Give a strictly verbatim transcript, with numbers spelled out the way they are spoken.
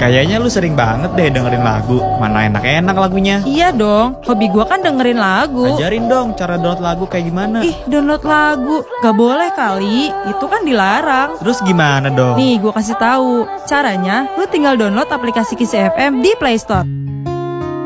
Kayaknya lu sering banget deh dengerin lagu. Mana enak-enak lagunya. Iya dong, hobi gua kan dengerin lagu. Ajarin dong cara download lagu kayak gimana. Ih, download lagu gak boleh kali, itu kan dilarang. Terus gimana dong? Nih, gua kasih tahu. Caranya, lu tinggal download aplikasi Kisi F M di Play Store.